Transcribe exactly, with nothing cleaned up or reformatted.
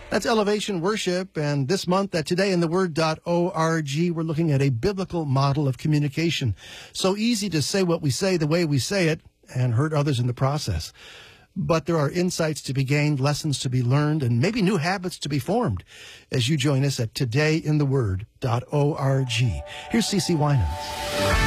That's Elevation Worship, and this month at today in the word dot org, we're looking at a biblical model of communication. So easy to say what we say the way we say it and hurt others in the process. But there are insights to be gained, lessons to be learned, and maybe new habits to be formed as you join us at today in the word dot org. Here's Cece Winans.